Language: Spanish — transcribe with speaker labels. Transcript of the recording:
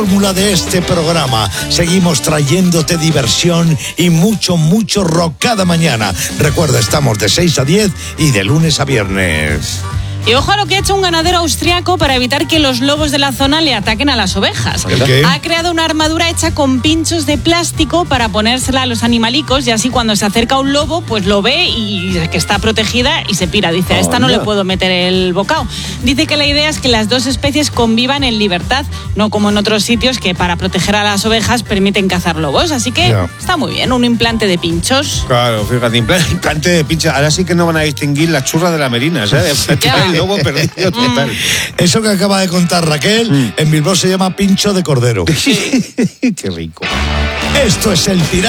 Speaker 1: Fórmula de este programa. Seguimos trayéndote diversión y mucho rock cada mañana. Recuerda, estamos de 6 a 10 y de lunes a viernes.
Speaker 2: Y ojo a lo que ha hecho un ganadero austriaco para evitar que los lobos de la zona le ataquen a las ovejas.
Speaker 1: ¿Qué?
Speaker 2: Ha creado una armadura hecha con pinchos de plástico para ponérsela a los animalicos y así cuando se acerca un lobo, pues lo ve y que está protegida y se pira. Dice, a esta no le puedo meter el bocado. Dice que la idea es que las dos especies convivan en libertad, no como en otros sitios que para proteger a las ovejas permiten cazar lobos. Así que está muy bien, un implante de pinchos.
Speaker 3: Claro, fíjate, implante de pinchos. Ahora sí que no van a distinguir las churras de la merina, ¿sabes? El lobo perdido total.
Speaker 1: Eso que acaba de contar Raquel, en Bilbao se llama pincho de cordero.
Speaker 3: Qué rico.
Speaker 1: Esto es El Pirata.